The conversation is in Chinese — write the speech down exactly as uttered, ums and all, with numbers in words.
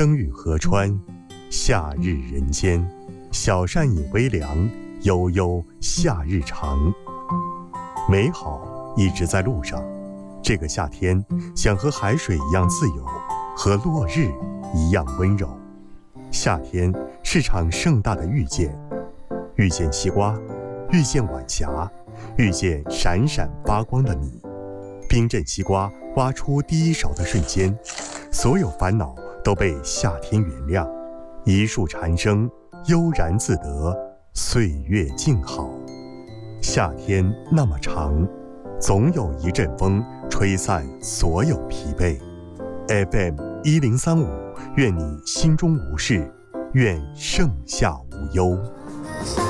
灯雨河川，夏日人间。小扇饮微凉，悠悠夏日长。美好一直在路上，这个夏天想和海水一样自由，和落日一样温柔。夏天是场盛大的遇见，遇见西瓜，遇见晚霞，遇见闪闪发光的你。冰镇西瓜挖出第一勺的瞬间，所有烦恼都被夏天原谅。一树蝉声，悠然自得，岁月静好。夏天那么长，总有一阵风吹散所有疲惫。F M 一零三五，愿你心中无事，愿盛夏无忧。